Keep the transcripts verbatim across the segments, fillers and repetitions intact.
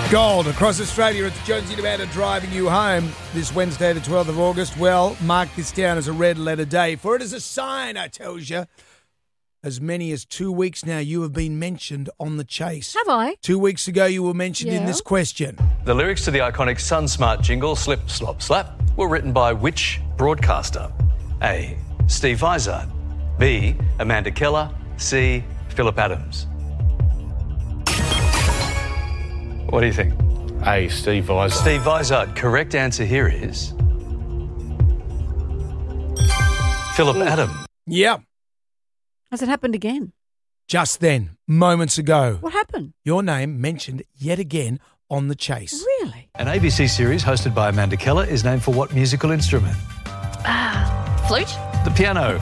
Gold across Australia. It's Jonesy Nevada driving you home this Wednesday, the twelfth of August. Well, mark this down as a red letter day, for it is a sign, I tells you. As many as two weeks now, you have been mentioned on The Chase. Have I? Two weeks ago, you were mentioned Yeah. in this question. The lyrics to the iconic SunSmart jingle, Slip, Slop, Slap, were written by which broadcaster? A. Steve Vizard. B. Amanda Keller. C. Philip Adams. What do you think? A. Steve Vizard. Steve Vizard. Correct answer here is Philip Adams. Yeah, Has it happened again? just then, moments ago, What happened? your name mentioned yet again on The Chase. Really? An A B C series hosted by Amanda Keller is named for what musical instrument? Flute? The piano.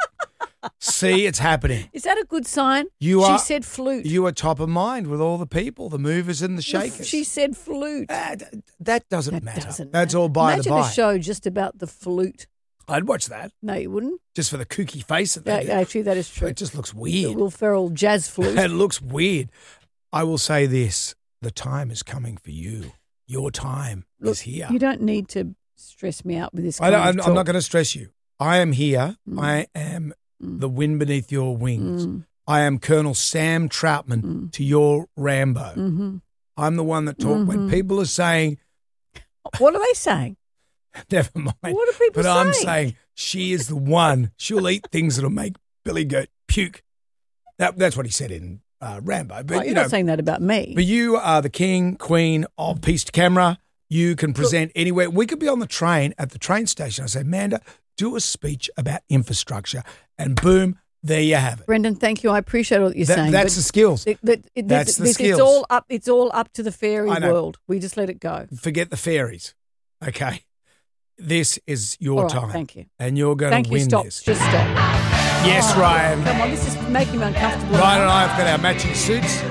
See, it's happening. Is that a good sign? You she are- said flute. You are top of mind with all the people, the movers and the The shakers. f- She said flute. Ah, d- that doesn't That matter. doesn't That's matter. all by Imagine the by. a show just about the flute. I'd watch that No, you wouldn't. just for the kooky face of That, that. actually, that is true. It just looks The weird. Will Ferrell jazz flute. It looks weird. I will say this: the time is coming for you. Your time Look, is here. You don't need to stress me out with this. I Kind don't, of I'm, I'm not talk. going to stress you. I am here. Mm. I am Mm. the wind beneath your wings. Mm. I am Colonel Sam Troutman Mm. to your Rambo. Mm-hmm. I'm the one that talk when Mhm. people are saying, What are they saying? never mind. What are people But I'm saying? saying she is the one. She'll eat things that'll make Billy Goat puke. That, that's what he said in uh, Rambo. But Oh, you're you know, not saying that about me. but you are the king, queen of piece to camera. You can present anywhere. We could be on the train at the train station. I say, Amanda, do a speech about infrastructure, and boom, there you have it. Brendan, thank you. I appreciate all that you're That- saying. that's but the skills. it- that- it- That's this- the this- skills. It's all up. It's all up to the fairy I know. world. We just let it go. Forget the fairies. Okay, this is your All right, time. thank you. And you're going Thank to you. win Stop. this. Just stop. Yes, Oh, Ryan. Come on, this is making me uncomfortable. Ryan and I have got our matching suits.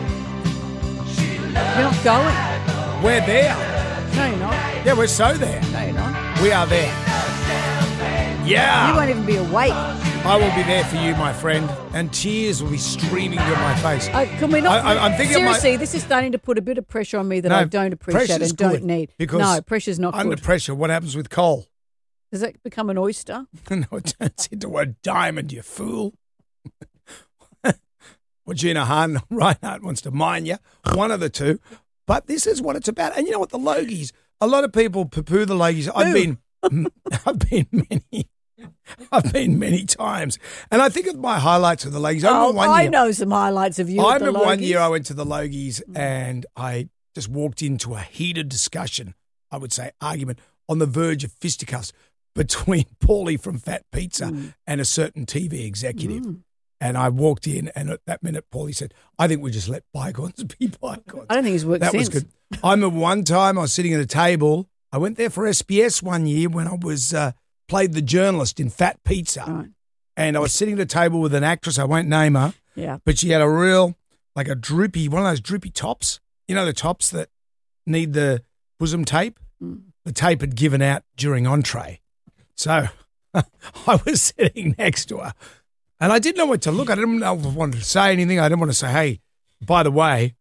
You're not going. We're there. No, you're not. Yeah, we're so there. No, you're not. We are there. Yeah. You won't even be awake. I will be there for you, my friend, and tears will be streaming down my face. Uh, can we not? I- I- I'm thinking of my- seriously, this is starting to put a bit of pressure on me that No, I don't appreciate pressure's and don't good, need. because no, pressure's not Under good. pressure, what happens with coal? Does that become an oyster? No, it turns into a diamond, you fool. Well, Gina Hahn, Reinhardt wants to mine you. One of the two. But this is what it's about. And you know what? The Logies, a lot of people poo-poo the Logies. I've Who? been, I've been many, I've been many times. And I think of my highlights of the Logies. I Oh, remember one I year. know some highlights of you. I at the remember one Logies. year I went to the Logies and I just walked into a heated discussion, I would say argument, on the verge of fisticuffs between Paulie from Fat Pizza Mm. and a certain T V executive. Mm. And I walked in and at that minute Paulie said, I think we just let bygones be bygones. I don't think he's worked That since. was good. I remember one time I was sitting at a table. I went there for S B S one year when I was uh, played the journalist in Fat Pizza. Right. And I was sitting at a table with an actress, I won't name her, Yeah. but she had a real, like a droopy, one of those droopy tops. You know, the tops that need the bosom tape? Mm. The tape had given out during entree. So I was sitting next to her and I didn't know what to look. I didn't know if I wanted to say anything. I didn't want to say, hey, by the way,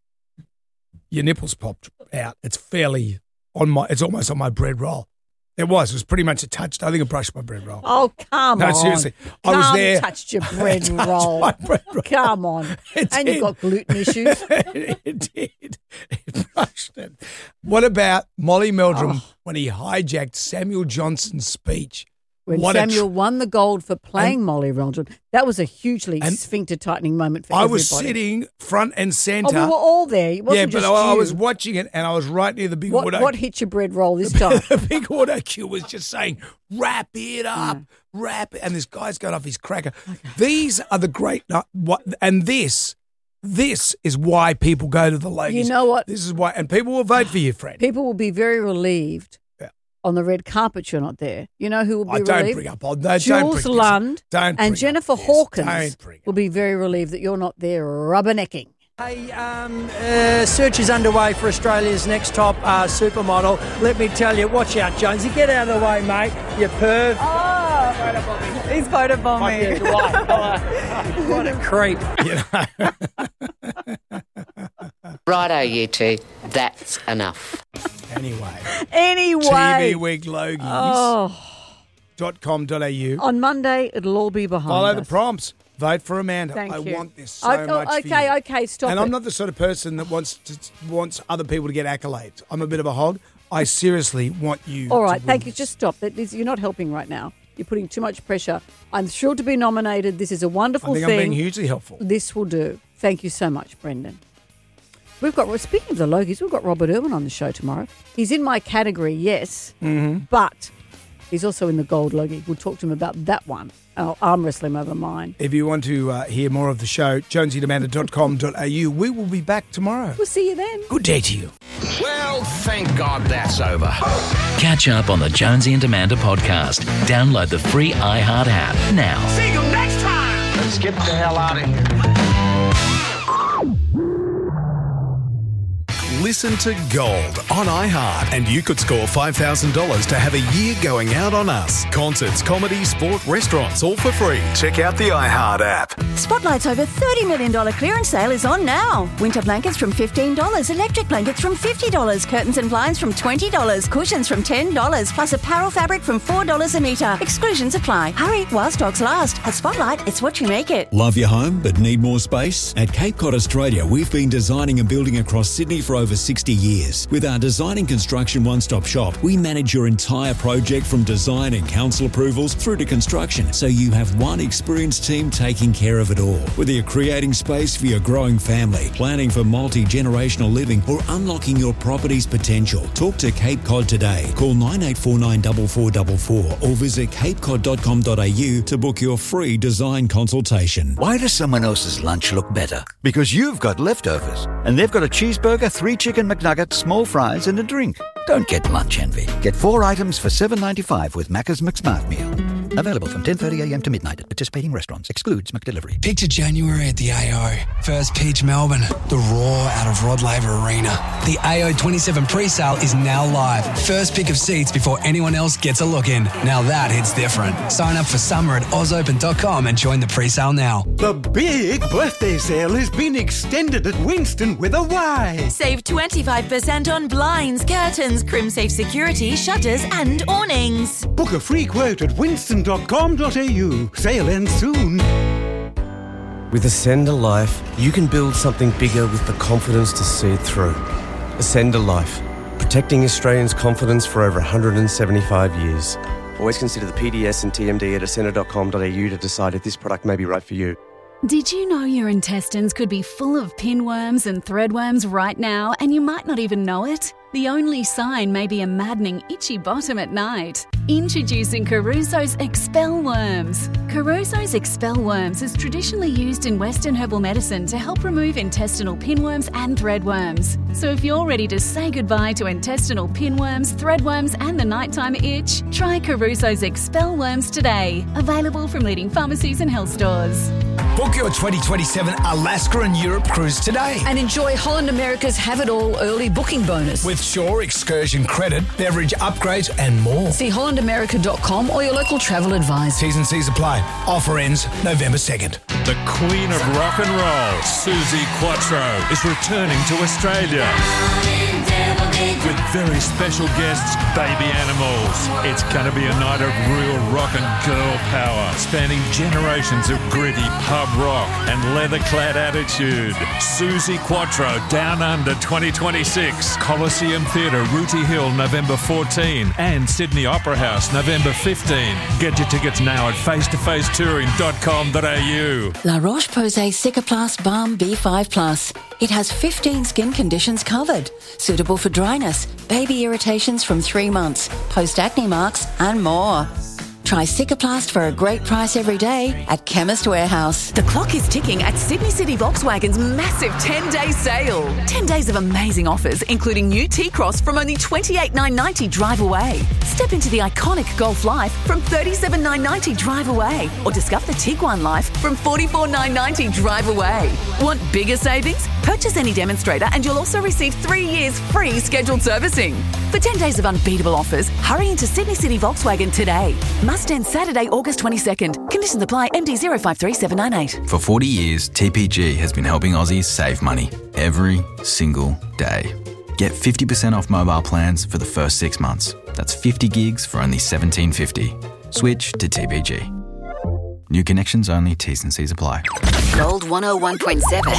your nipples popped out. It's fairly on my, it's almost on my bread roll. It was. It was pretty much a touch. I think I brushed my bread roll. Oh, come No, on. seriously. I Come was there. touched your bread Touched roll. my bread roll. Come on. It and did. you've got gluten issues. It did. It brushed it. What about Molly Meldrum Oh. when he hijacked Samuel Johnson's speech? When What a Samuel tr- won the gold for playing And- Molly Meldrum, that was a hugely And sphincter tightening moment for I everybody. was sitting front and Oh, centre. we were all there. It wasn't yeah, but just I, I you. was watching it and I was right near the big What, auto. what hit your bread roll this time? The big auto cue was just saying, wrap it up, wrap it. And this guy's got off his cracker. These are the great, no, what, and this, this is why people go to the ladies. You know what? This is why, and people will vote for you, friend. People will be very relieved Yeah. on the red carpet you're not there. You know who will be I don't relieved? bring up, oh, no, don't Jules bring this- Lund don't bring and up Jennifer this. Hawkins Don't bring will up- be very relieved that you're not there rubbernecking. Hey, um, uh, search is underway for Australia's next top uh, supermodel. Let me tell you, watch out, Jonesy. Get out of the way, mate. You perv. Oh, he's photobombing. What a creep. You know? Righto, you two. That's enough. Anyway. Anyway. T V Week Logies. Oh. Dot com dot a u. On Monday, it'll all be behind Follow us. the prompts. Vote for Amanda. Thank I you. want this so Oh, much okay, for you. okay, stop And it. I'm not the sort of person that wants to, wants other people to get accolades. I'm a bit of a hog. I seriously want you All right, to thank win you. this. Just stop. That is, you're not helping right now. You're putting too much pressure. I'm thrilled to be nominated. This is a wonderful I think thing. I'm being hugely helpful. This will do. Thank you so much, Brendan. We've got, speaking of the Logies, we've got Robert Irwin on the show tomorrow. He's in my category, yes, Mm-hmm. but he's also in the Gold Logie. We'll talk to him about that one. I'll arm wrestle him over mine. If you want to uh, hear more of the show, jonesy and amanda dot com dot a u. We will be back tomorrow. We'll see you then. Good day to you. Well, thank God that's over. Catch up on the Jonesy and Amanda podcast. Download the free iHeart app now. See you next time. Let's get the hell out of here. Listen to Gold on iHeart, and you could score five thousand dollars to have a year going out on us. Concerts, comedy, sport, restaurants, all for free. Check out the iHeart app. Spotlight's over thirty million dollars clearance sale is on now. Winter blankets from fifteen dollars, electric blankets from fifty dollars, curtains and blinds from twenty dollars, cushions from ten dollars, plus apparel fabric from four dollars a metre. Exclusions apply. Hurry while stocks last. At Spotlight, it's what you make it. Love your home but need more space? At Cape Cod Australia, we've been designing and building across Sydney for over sixty years. With our design and construction one-stop shop, we manage your entire project from design and council approvals through to construction, so you have one experienced team taking care of it all. Whether you're creating space for your growing family, planning for multi-generational living, or unlocking your property's potential, talk to Cape Cod today. Call nine eight four nine four four four four or visit cape cod dot com dot a u to book your free design consultation. Why does someone else's lunch look better? Because you've got leftovers, and they've got a cheeseburger, three chicken McNuggets, small fries, and a drink. Don't get lunch envy. Get four items for seven ninety-five with Macca's McSmart Meal. Available from ten thirty a m to midnight at participating restaurants. Excludes McDelivery. Picture January at the A O. First pitch Melbourne. The roar out of Rod Laver Arena. The A O twenty-seven pre-sale is now live. First pick of seats before anyone else gets a look in. Now that hits different. Sign up for summer at oz open dot com and join the pre-sale now. The big birthday sale has been extended at Winston with a Y. Save twenty-five percent on blinds, curtains, crim-safe security, shutters and awnings. Book a free quote at winston dot com dot a u. Sale ends soon. With Ascender Life, you can build something bigger with the confidence to see it through. Ascender Life, protecting Australians' confidence for over one hundred seventy-five years. Always consider the P D S and T M D at ascender dot com dot a u to decide if this product may be right for you. Did you know your intestines could be full of pinworms and threadworms right now, and you might not even know it? The only sign may be a maddening itchy bottom at night. Introducing Caruso's Expel Worms. Caruso's Expel Worms is traditionally used in Western herbal medicine to help remove intestinal pinworms and threadworms. So if you're ready to say goodbye to intestinal pinworms, threadworms and the nighttime itch, try Caruso's Expel Worms today. Available from leading pharmacies and health stores. Book your twenty twenty-seven Alaska and Europe cruise today. And enjoy Holland America's Have It All early booking bonus. With Shore Excursion Credit, beverage upgrades and more. See holland america dot com or your local travel advisor. T's and C's apply. Offer ends November second. The Queen of Rock and Roll, Suzi Quatro, is returning to Australia. With very special guests, Baby Animals. It's going to be a night of real rock and girl power, spanning generations of gritty pub rock and leather-clad attitude. Suzi Quatro, Down Under twenty twenty-six. Coliseum Theatre, Rooty Hill, November fourteenth. And Sydney Opera House, November fifteenth. Get your tickets now at face to face touring dot com dot a u. La Roche-Posay Cicaplast Balm B five Plus. It has fifteen skin conditions covered, suitable for dryness, baby irritations from three months, post-acne marks, and more. Try Cicaplast for a great price every day at Chemist Warehouse. The clock is ticking at Sydney City Volkswagen's massive ten-day sale. ten days of amazing offers, including new T-Cross from only twenty-eight thousand nine hundred ninety drive away. Step into the iconic Golf Life from thirty-seven thousand nine hundred ninety drive away. Or discover the Tiguan Life from forty-four thousand nine hundred ninety drive away. Want bigger savings? Purchase any demonstrator and you'll also receive three years free scheduled servicing. For ten days of unbeatable offers, hurry into Sydney City Volkswagen today. Must end Saturday, August twenty-second. Conditions apply. M D zero five three seven nine eight. For forty years, T P G has been helping Aussies save money every single day. Get fifty percent off mobile plans for the first six months. That's fifty gigs for only seventeen fifty. Switch to T B G. New connections only, T's and C's apply. Gold one oh one point seven.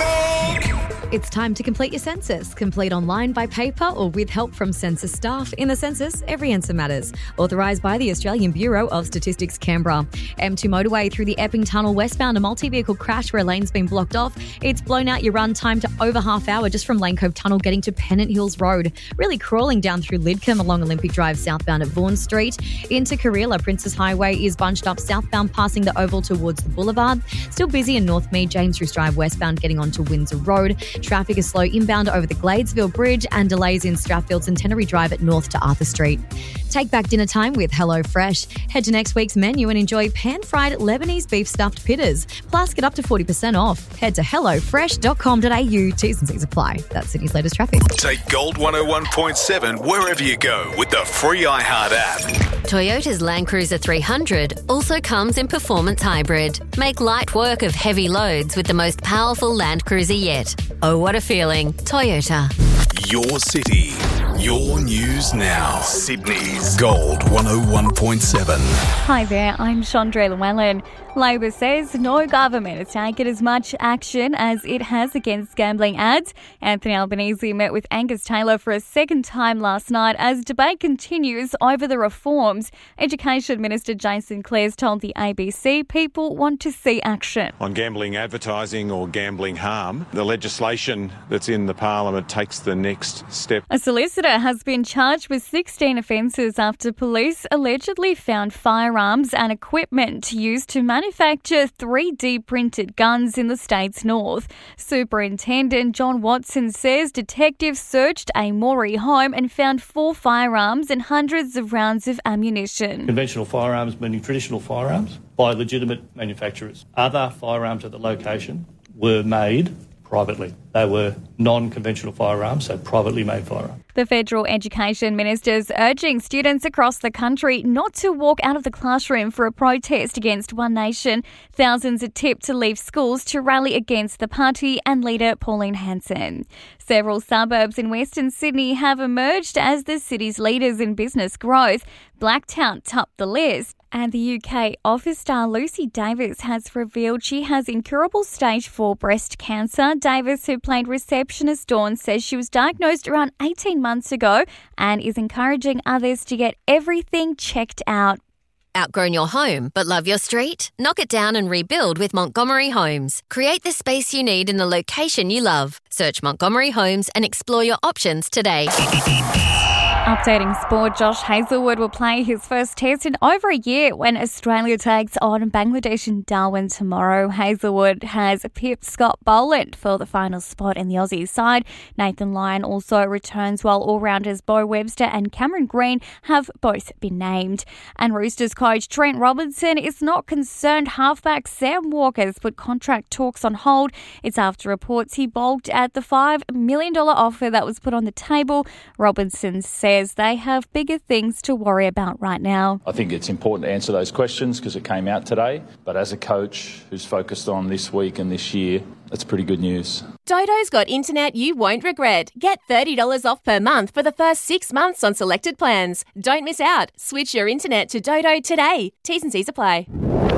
It's time to complete your census. Complete online, by paper, or with help from census staff. In the census, every answer matters. Authorised by the Australian Bureau of Statistics, Canberra. M two motorway through the Epping Tunnel westbound, a multi-vehicle crash where a lane's been blocked off. It's blown out your run time to over half hour just from Lane Cove Tunnel getting to Pennant Hills Road. Really crawling down through Lidcombe along Olympic Drive southbound at Vaughan Street. Into Karela, Princess Highway is bunched up southbound passing the Oval towards the Boulevard. Still busy in Northmead, James Roos Drive westbound getting onto Windsor Road. Traffic is slow inbound over the Gladesville Bridge and delays in Strathfield Centenary Drive at north to Arthur Street. Take back dinner time with HelloFresh. Head to next week's menu and enjoy pan-fried Lebanese beef stuffed pitters. Plus, get up to forty percent off. Head to hello fresh dot com dot a u. T's and C's apply. That's Sydney's latest traffic. Take Gold one oh one point seven wherever you go with the free iHeart app. Toyota's Land Cruiser three hundred also comes in Performance Hybrid. Make light work of heavy loads with the most powerful Land Cruiser yet. Oh, what a feeling. Toyota. Your city, your news now. Sydney's Gold one oh one point seven. Hi there, I'm Chandra Llewellyn. Labor says no government has taken as much action as it has against gambling ads. Anthony Albanese met with Angus Taylor for a second time last night as debate continues over the reforms. Education Minister Jason Clares told the A B C people want to see action. On gambling advertising or gambling harm, the legislation that's in the Parliament takes the next step. A solicitor has been charged with sixteen offences after police allegedly found firearms and equipment used to manufacture three D printed guns in the state's north. Superintendent John Watson says detectives searched a Moree home and found four firearms and hundreds of rounds of ammunition. Conventional firearms meaning traditional firearms by legitimate manufacturers. Other firearms at the location were made privately. They were non-conventional firearms, so privately made firearms. The Federal Education Minister's urging students across the country not to walk out of the classroom for a protest against One Nation. Thousands are tipped to leave schools to rally against the party and leader Pauline Hanson. Several suburbs in Western Sydney have emerged as the city's leaders in business growth. Blacktown topped the list. And the U K office star Lucy Davis has revealed she has incurable stage four breast cancer. Davis, who played receptionist Dawn, says she was diagnosed around eighteen months ago and is encouraging others to get everything checked out. Outgrown your home but love your street? Knock it down and rebuild with Montgomery Homes. Create the space you need in the location you love. Search Montgomery Homes and explore your options today. Updating sport, Josh Hazlewood will play his first test in over a year when Australia takes on Bangladesh in Darwin tomorrow. Hazlewood has pipped Scott Boland for the final spot in the Aussie side. Nathan Lyon also returns while all-rounders Bo Webster and Cameron Green have both been named. And Roosters coach Trent Robinson is not concerned halfback Sam Walker's put contract talks on hold. It's after reports he balked at the five million dollars offer that was put on the table. Robinson says they have bigger things to worry about right now. I think it's important to answer those questions because it came out today. But as a coach who's focused on this week and this year, that's pretty good news. Dodo's got internet you won't regret. Get thirty dollars off per month for the first six months on selected plans. Don't miss out. Switch your internet to Dodo today. T's and C's apply.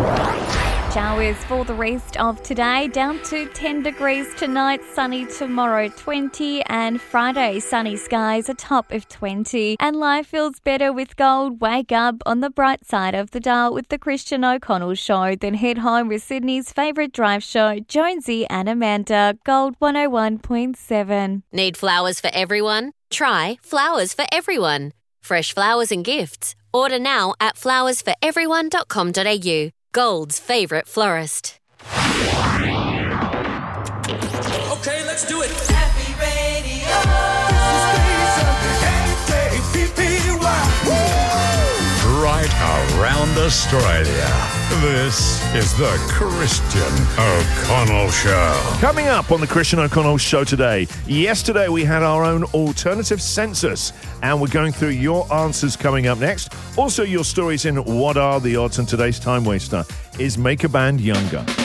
Showers for the rest of today, down to ten degrees tonight, sunny tomorrow twenty, and Friday sunny skies, a top of twenty. And life feels better with gold. Wake up on the bright side of the dial with the Christian O'Connell Show. Then head home with Sydney's favourite drive show, Jonesy and Amanda. Gold one oh one point seven. Need flowers for everyone? Try Flowers for Everyone. Fresh flowers and gifts. Order now at flowers for everyone dot com dot a u. Gold's favourite florist. Okay, let's do it. Happy Radio. Right around Australia. This is the Christian O'Connell Show. Coming up on the Christian O'Connell Show today. Yesterday we had our own alternative census, and we're going through your answers coming up next. Also your stories in What Are the Odds, and today's time waster is Make a Band Younger.